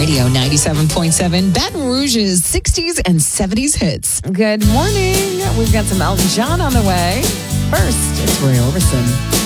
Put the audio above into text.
Radio 97.7, Baton Rouge's 60s and 70s hits. Good morning. We've got some Elton John on the way. First, it's Roy Orbison.